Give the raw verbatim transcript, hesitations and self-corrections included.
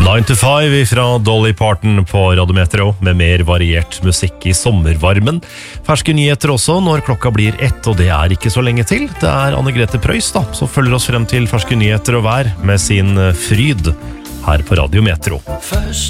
nine to five fra Dolly Parton på Radio Metro med mer variert musikk i sommervarmen. Ferske nyheter også når klokka blir ett, og det er ikke så lenge til. Det er Anne Grete Preus da, som følger oss frem til ferske nyheter og vær med sin Fryd her på Radio Metro.